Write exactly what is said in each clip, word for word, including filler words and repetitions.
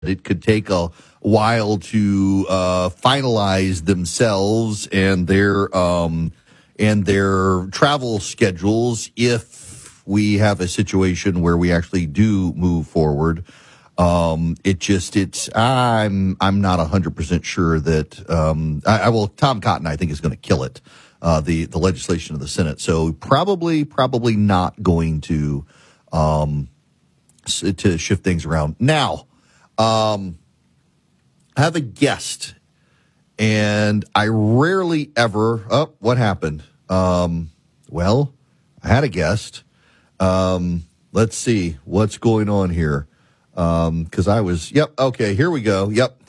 It could take a while to uh, finalize themselves and their um, and their travel schedules if we have a situation where we actually do move forward. Um, it just it's I'm I'm not a hundred percent sure that um, I, I will. Tom Cotton, I think, is going to kill it. Uh, the the legislation of the Senate, so probably probably not going to um, to shift things around now. Um, I have a guest, and I rarely ever. Oh, what happened? Um, well, I had a guest. Um, let's see what's going on here. Um, because I was. Yep. Okay. Here we go. Yep.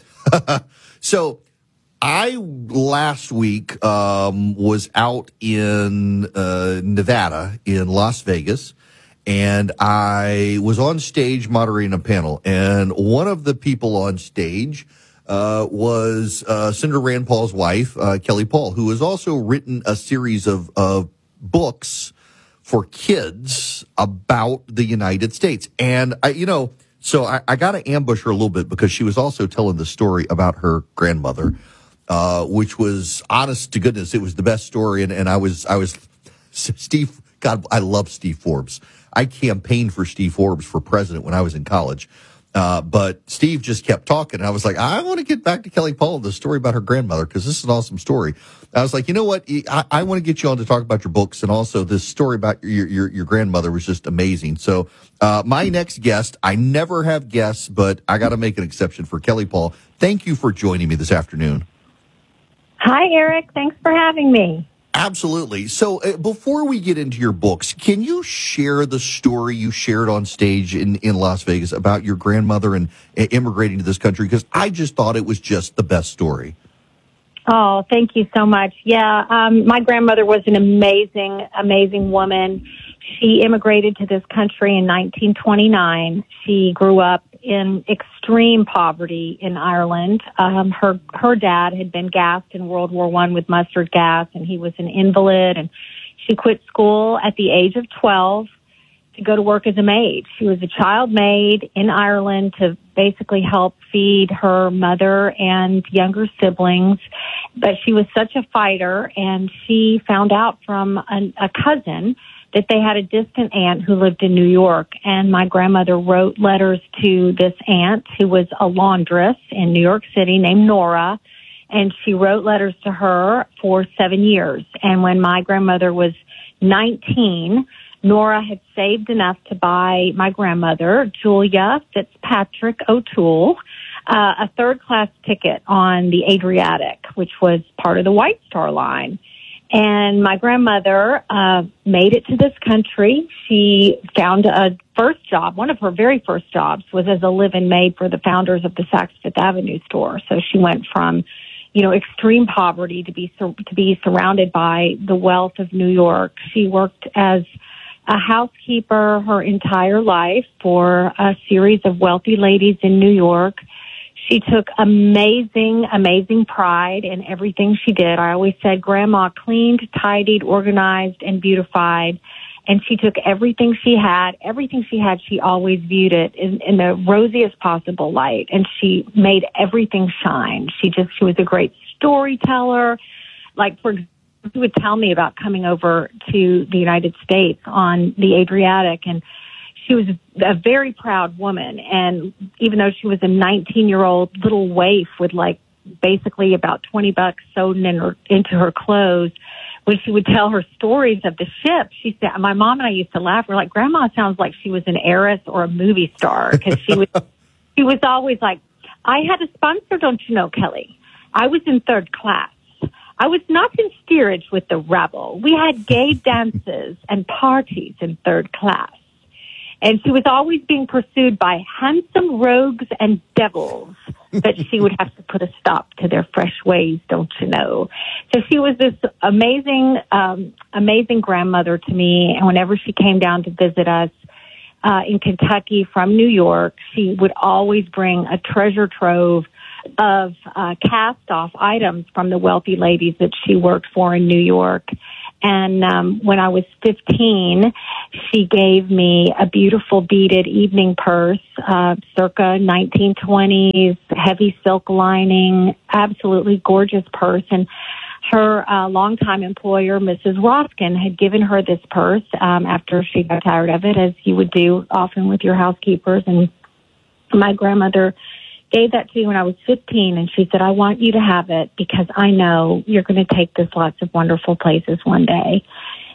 So I last week um, was out in uh, Nevada, in Las Vegas. And I was on stage moderating a panel, and one of the people on stage uh, was uh, Senator Rand Paul's wife, uh, Kelly Paul, who has also written a series of, of books for kids about the United States. And, I, you know, so I, I got to ambush her a little bit because she was also telling the story about her grandmother, uh, which was, honest to goodness, it was the best story. And, and I was, I was, Steve, God, I love Steve Forbes. I campaigned for Steve Forbes for president when I was in college. Uh, but Steve just kept talking. And I was like, I want to get back to Kelly Paul, the story about her grandmother, because this is an awesome story. I was like, you know what? I, I want to get you on to talk about your books. And also this story about your, your, your grandmother was just amazing. So, uh, my next guest, I never have guests, but I got to make an exception for Kelly Paul. Thank you for joining me this afternoon. Hi, Eric. Thanks for having me. Absolutely. So uh, before we get into your books, can you share the story you shared on stage in, in Las Vegas about your grandmother and uh, immigrating to this country? Because I just thought it was just the best story. Oh, thank you so much. Yeah, um, my grandmother was an amazing, amazing woman. She immigrated to this country in nineteen twenty-nine. She grew up in extreme poverty in Ireland. Um, her her dad had been gassed in World War One with mustard gas, and he was an invalid. And she quit school at the age of twelve to go to work as a maid. She was a child maid in Ireland to basically help feed her mother and younger siblings. But she was such a fighter, and she found out from an, a cousin that they had a distant aunt who lived in New York, and my grandmother wrote letters to this aunt who was a laundress in New York City named Nora, and she wrote letters to her for seven years. And when my grandmother was nineteen, Nora had saved enough to buy my grandmother, Julia Fitzpatrick O'Toole, uh, a third-class ticket on the Adriatic, which was part of the White Star Line. And my grandmother uh made it to this country. She found a first job. One of her very first jobs was as a live-in maid for the founders of the Saks Fifth Avenue store. So she went from, you know, extreme poverty to be to be surrounded by the wealth of New York. She worked as a housekeeper her entire life for a series of wealthy ladies in New York. She took amazing, amazing pride in everything she did. I always said Grandma cleaned, tidied, organized, and beautified. And she took everything she had, everything she had, she always viewed it in, in the rosiest possible light. And she made everything shine. She just, she was a great storyteller. Like, for example, she would tell me about coming over to the United States on the Adriatic, and she was a very proud woman. And even though she was a nineteen-year-old little waif with, like, basically about twenty bucks sewn in her, into her clothes, when she would tell her stories of the ship, she said, my mom and I used to laugh. We're like, Grandma sounds like she was an heiress or a movie star, because she was, she was always like, I had a sponsor, don't you know, Kelly? I was in third class. I was not in steerage with the rabble. We had gay dances and parties in third class. And she was always being pursued by handsome rogues and devils, but she would have to put a stop to their fresh ways, don't you know? So she was this amazing, um, amazing grandmother to me. And whenever she came down to visit us uh, in Kentucky from New York, she would always bring a treasure trove of uh, cast-off items from the wealthy ladies that she worked for in New York. And um, when I was fifteen, she gave me a beautiful beaded evening purse, uh, circa nineteen twenties, heavy silk lining, absolutely gorgeous purse. And her uh, longtime employer, Missus Roskin, had given her this purse um, after she got tired of it, as you would do often with your housekeepers. And my grandmother gave that to me when I was fifteen, and she said, I want you to have it because I know you're going to take this lots of wonderful places one day.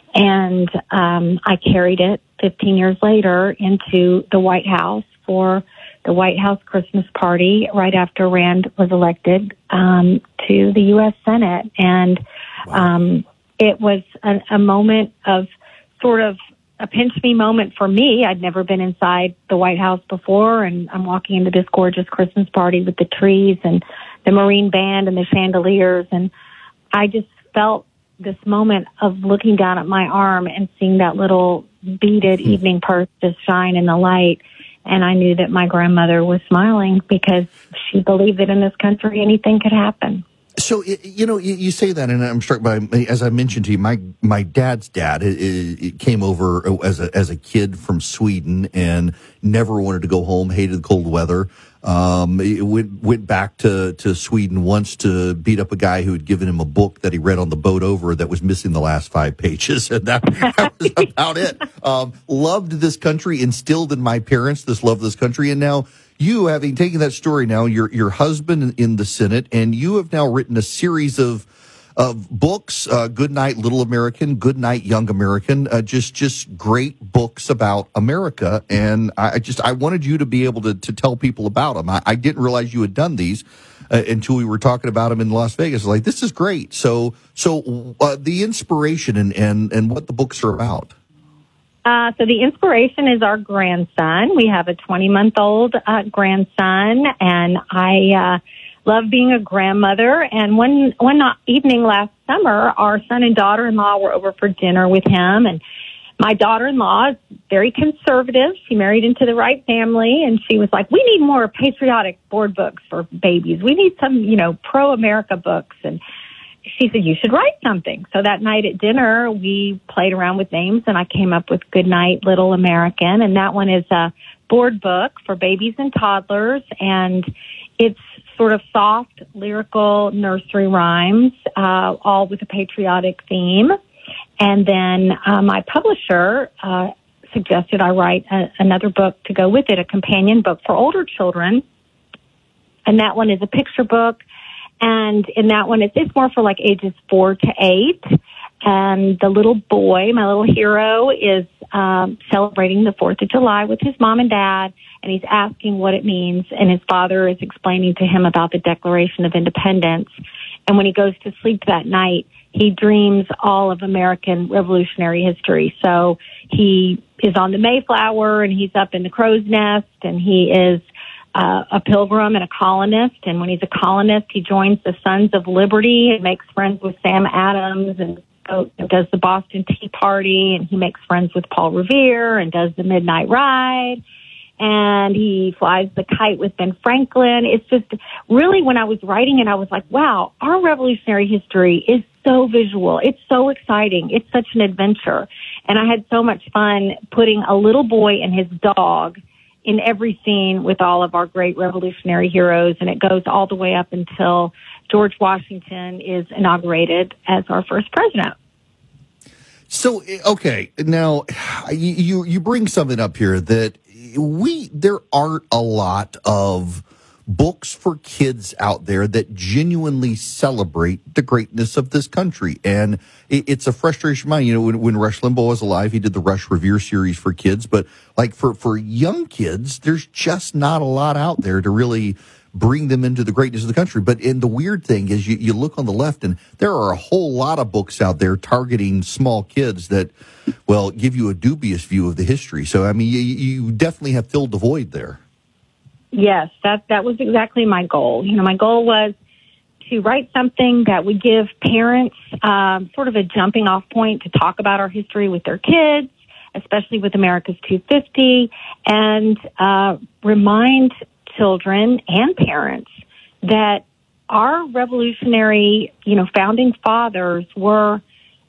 And um, I carried it fifteen years later into the White House for the White House Christmas party right after Rand was elected um, to the U S Senate. And um, it was a, a moment of sort of a pinch me moment for me. I'd never been inside the White House before, and I'm walking into this gorgeous Christmas party with the trees and the Marine Band and the chandeliers, and I just felt this moment of looking down at my arm and seeing that little beaded mm-hmm. evening purse just shine in the light, and I knew that my grandmother was smiling because she believed that in this country anything could happen. So, you know, you say that, and I'm struck by, as I mentioned to you, my my dad's dad it, it came over as a as a kid from Sweden and never wanted to go home, hated the cold weather. Um, it went, went back to, to Sweden once to beat up a guy who had given him a book that he read on the boat over that was missing the last five pages. And that, that was about it. Um, loved this country, instilled in my parents this love of this country. And now you, having taken that story now, your your husband in the Senate, and you have now written a series of of books, uh, Good Night, Little American, Good Night, Young American, uh, just just great books about America. And I just I wanted you to be able to, to tell people about them. I, I didn't realize you had done these uh, until we were talking about them in Las Vegas. Like, this is great. So so uh, the inspiration and, and, and what the books are about. Uh, so the inspiration is our grandson. We have a twenty-month-old uh, grandson, and I uh, love being a grandmother. And one one evening last summer, our son and daughter-in-law were over for dinner with him, and my daughter-in-law is very conservative. She married into the right family, and she was like, we need more patriotic board books for babies. We need some, you know, pro-America books. And she said, you should write something. So that night at dinner, we played around with names, and I came up with Good Night, Little American. And that one is a board book for babies and toddlers, and it's sort of soft, lyrical nursery rhymes, uh, all with a patriotic theme. And then uh, my publisher uh, suggested I write a, another book to go with it, a companion book for older children. And that one is a picture book. And in that one, it's, it's more for like ages four to eight. And the little boy, my little hero, is um, celebrating the fourth of July with his mom and dad, and he's asking what it means. And his father is explaining to him about the Declaration of Independence. And when he goes to sleep that night, he dreams all of American Revolutionary history. So he is on the Mayflower, and he's up in the crow's nest, and he is Uh, a pilgrim and a colonist. And when he's a colonist, he joins the Sons of Liberty and makes friends with Sam Adams and go, does the Boston Tea Party. And he makes friends with Paul Revere and does the Midnight Ride. And he flies the kite with Ben Franklin. It's just really, when I was writing it, I was like, wow, our revolutionary history is so visual. It's so exciting. It's such an adventure. And I had so much fun putting a little boy and his dog in every scene with all of our great revolutionary heroes, and it goes all the way up until George Washington is inaugurated as our first president. So, okay, now you you bring something up here that we there aren't a lot of books for kids out there that genuinely celebrate the greatness of this country. And it, it's a frustration of mine. You know, when, when Rush Limbaugh was alive, he did the Rush Revere series for kids. But like for, for young kids, there's just not a lot out there to really bring them into the greatness of the country. But and the weird thing is you, you look on the left, and there are a whole lot of books out there targeting small kids that, well, give you a dubious view of the history. So, I mean, you, you definitely have filled the void there. Yes, that that was exactly my goal. You know, my goal was to write something that would give parents um, sort of a jumping off point to talk about our history with their kids, especially with America's two fifty, and uh, remind children and parents that our revolutionary, you know, founding fathers were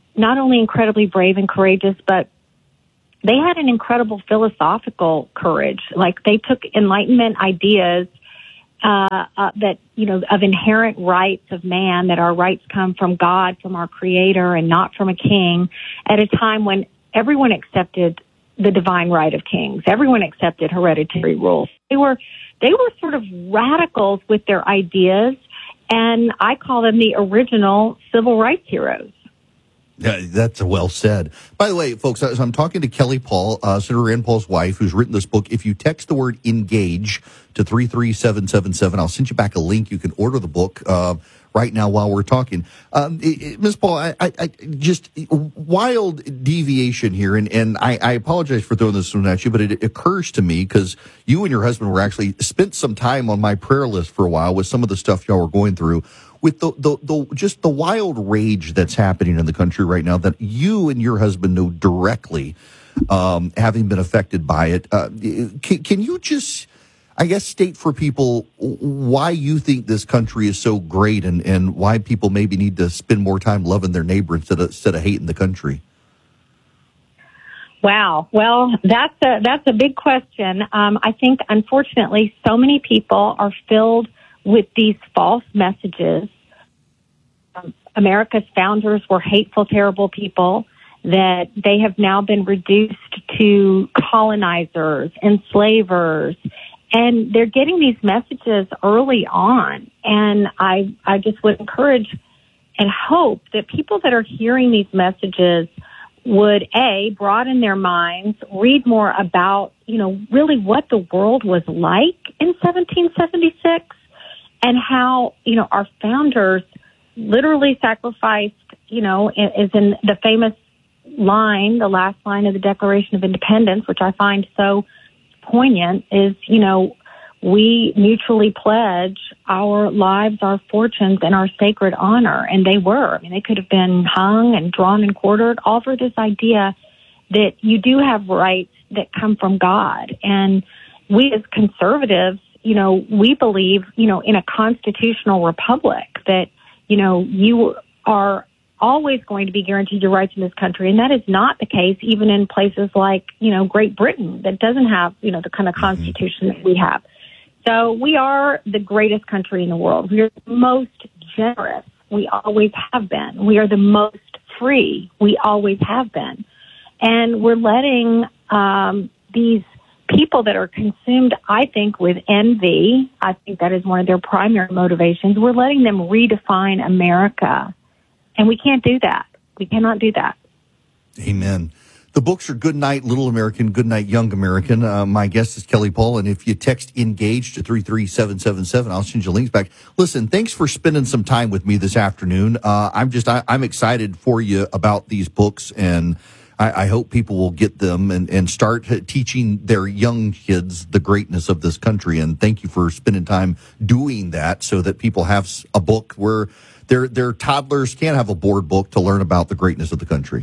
not only incredibly brave and courageous, but they had an incredible philosophical courage. Like, they took Enlightenment ideas uh, uh, that, you know, of inherent rights of man, that our rights come from God, from our Creator, and not from a king, at a time when everyone accepted the divine right of kings. Everyone accepted hereditary rule. They were, they were sort of radicals with their ideas, and I call them the original civil rights heroes. Yeah, that's well said. By the way, folks, as I'm talking to Kelly Paul, uh, Senator Rand Paul's wife, who's written this book. If you text the word engage to three three seven seven seven, I'll send you back a link. You can order the book uh, right now while we're talking. Um, Miz Paul, I, I, I just wild deviation here, and, and I, I apologize for throwing this one at you, but it occurs to me because you and your husband were actually spent some time on my prayer list for a while with some of the stuff y'all were going through. With the, the, the just the wild rage that's happening in the country right now that you and your husband know directly, um, having been affected by it, uh, can, can you just, I guess, state for people why you think this country is so great and, and why people maybe need to spend more time loving their neighbor instead of, instead of hating the country? Wow. Well, that's a, that's a big question. Um, I think, unfortunately, so many people are filled with these false messages. Um, America's founders were hateful, terrible people, that they have now been reduced to colonizers, enslavers, and they're getting these messages early on. And I, I just would encourage and hope that people that are hearing these messages would, A, broaden their minds, read more about, you know, really what the world was like in seventeen seventy-six, and how, you know, our founders literally sacrificed, you know, is in the famous line, the last line of the Declaration of Independence, which I find so poignant, is, you know, we mutually pledge our lives, our fortunes, and our sacred honor. And they were. I mean, they could have been hung and drawn and quartered, all for this idea that you do have rights that come from God. And we as conservatives, you know, we believe, you know, in a constitutional republic that, you know, you are always going to be guaranteed your rights in this country. And that is not the case even in places like, you know, Great Britain, that doesn't have, you know, the kind of constitution that we have. So we are the greatest country in the world. We are the most generous. We always have been. We are the most free. We always have been. And we're letting um, these people that are consumed, I think, with envy, I think that is one of their primary motivations, we're letting them redefine America. And we can't do that. We cannot do that. Amen. The books are Good Night, Little American, Good Night, Young American. Uh, my guest is Kelly Paul, and if you text ENGAGE to three three seven seven seven, I'll send you links back. Listen, thanks for spending some time with me this afternoon. Uh, I'm just, I, I'm excited for you about these books, and I, I hope people will get them and, and start teaching their young kids the greatness of this country. And thank you for spending time doing that so that people have a book where their, their toddlers can have a board book to learn about the greatness of the country.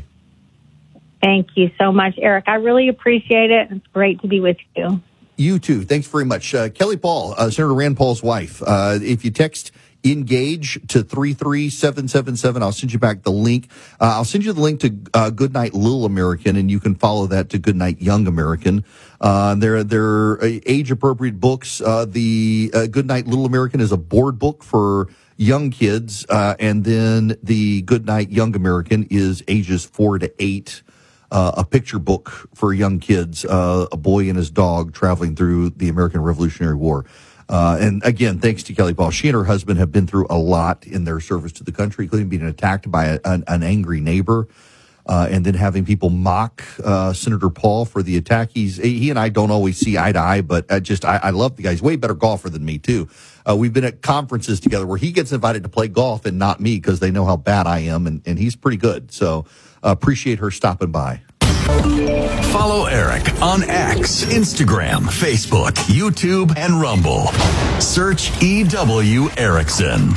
Thank you so much, Eric. I really appreciate it. It's great to be with you. You too. Thanks very much. Uh, Kelly Paul, uh, Senator Rand Paul's wife. Uh, if you text ENGAGE to three three seven seven seven, I'll send you back the link. Uh, I'll send you the link to uh, Good Night, Little American, and you can follow that to Good Night, Young American. Uh, they're, they're age-appropriate books. Uh, the uh, Good Night, Little American is a board book for young kids, uh, and then the Good Night, Young American is ages four to eight. Uh, a picture book for young kids, uh, a boy and his dog traveling through the American Revolutionary War. Uh, and again, thanks to Kelly Paul. She and her husband have been through a lot in their service to the country, including being attacked by a, an, an angry neighbor, uh, and then having people mock uh, Senator Paul for the attack. He's he and I don't always see eye to eye, but I just I, I love the guy. He's way better golfer than me too. Uh, we've been at conferences together where he gets invited to play golf and not me because they know how bad I am, and, and he's pretty good. So uh, appreciate her stopping by. Follow Eric on X, Instagram, Facebook, YouTube, and Rumble. Search E W Erickson.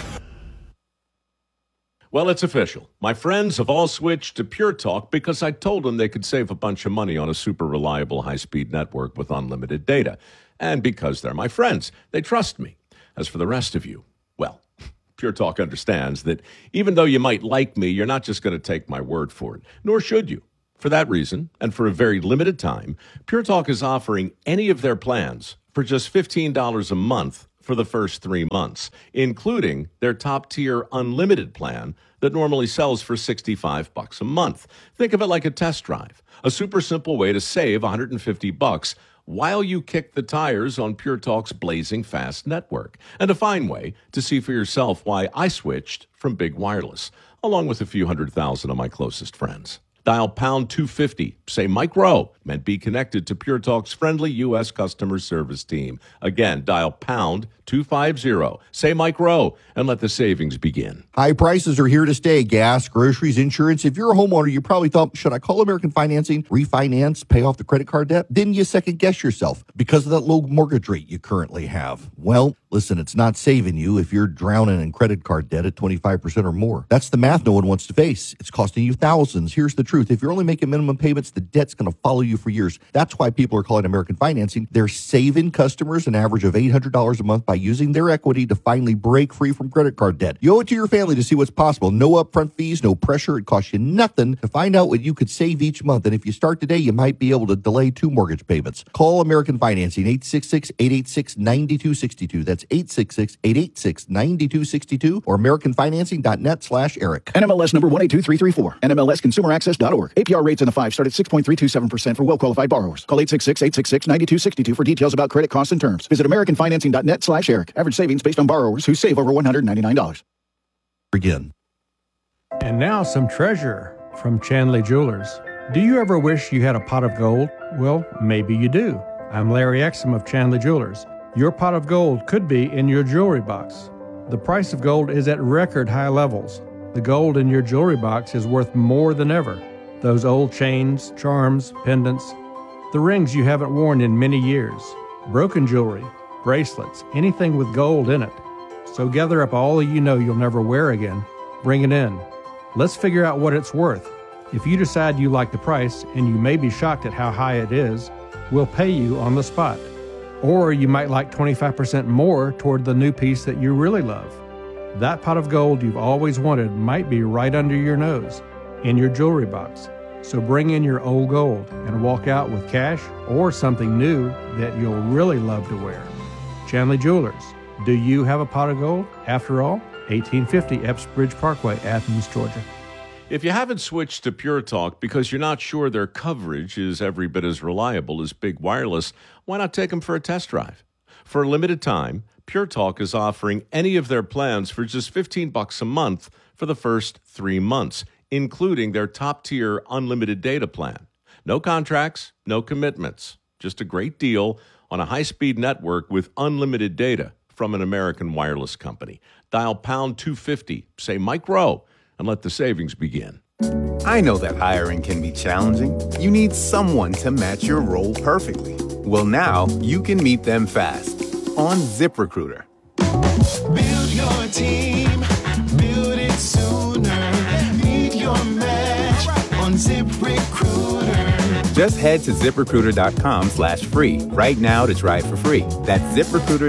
Well, it's official. My friends have all switched to Pure Talk because I told them they could save a bunch of money on a super reliable high-speed network with unlimited data. And because they're my friends, they trust me. As for the rest of you, well, Pure Talk understands that even though you might like me, you're not just going to take my word for it, nor should you. For that reason, and for a very limited time, Pure Talk is offering any of their plans for just fifteen dollars a month for the first three months, including their top-tier unlimited plan that normally sells for sixty-five bucks a month. Think of it like a test drive, a super simple way to save one hundred fifty bucks while you kick the tires on Pure Talk's blazing fast network, and a fine way to see for yourself why I switched from Big Wireless, along with a few hundred thousand of my closest friends. Dial pound two fifty, say Mike Rowe, and be connected to Pure Talk's friendly U S customer service team. Again, dial pound two fifty, say Mike Rowe, and let the savings begin. High prices are here to stay. Gas, groceries, insurance. If you're a homeowner, you probably thought, should I call American Financing, refinance, pay off the credit card debt? Didn't you second guess yourself because of that low mortgage rate you currently have? Well, listen, it's not saving you if you're drowning in credit card debt at twenty-five percent or more. That's the math no one wants to face. It's costing you thousands. Here's the truth. If you're only making minimum payments, the debt's going to follow you for years. That's why people are calling American Financing. They're saving customers an average of eight hundred dollars a month by using their equity to finally break free from credit card debt. You owe it to your family to see what's possible. No upfront fees, no pressure. It costs you nothing to find out what you could save each month. And if you start today, you might be able to delay two mortgage payments. Call American Financing, eight six six, eight eight six, nine two six two. That's eight six six, eight eight six, nine two six two or american financing dot net slash Eric. N M L S number one eight two three three four. N M L S consumer access dot org. A P R rates in the five start at six point three two seven percent for well-qualified borrowers. Call eight six six, eight six six, nine two six two for details about credit costs and terms. Visit american financing dot net slash Eric. Average savings based on borrowers who save over one hundred ninety-nine dollars. Again. And now some treasure from Chandley Jewelers. Do you ever wish you had a pot of gold? Well, maybe you do. I'm Larry Exum of Chandley Jewelers. Your pot of gold could be in your jewelry box. The price of gold is at record high levels. The gold in your jewelry box is worth more than ever. Those old chains, charms, pendants, the rings you haven't worn in many years, broken jewelry, bracelets, anything with gold in it. So gather up all you know you'll never wear again. Bring it in. Let's figure out what it's worth. If you decide you like the price, and you may be shocked at how high it is, we'll pay you on the spot. Or you might like twenty-five percent more toward the new piece that you really love. That pot of gold you've always wanted might be right under your nose, in your jewelry box. So bring in your old gold and walk out with cash or something new that you'll really love to wear. Chandley Jewelers. Do you have a pot of gold? After all, eighteen fifty Epps Bridge Parkway, Athens, Georgia. If you haven't switched to Pure Talk because you're not sure their coverage is every bit as reliable as Big Wireless, why not take them for a test drive? For a limited time, Pure Talk is offering any of their plans for just fifteen bucks a month for the first three months, including their top-tier unlimited data plan. No contracts, no commitments, just a great deal on a high-speed network with unlimited data from an American wireless company. Dial pound two fifty, say Mike Rowe, and let the savings begin. I know that hiring can be challenging. You need someone to match your role perfectly. Well, now you can meet them fast on ZipRecruiter. Build your team, build it sooner. Meet your match on ZipRecruiter. Just head to ZipRecruiter.com slash free right now to try it for free. That's ZipRecruiter.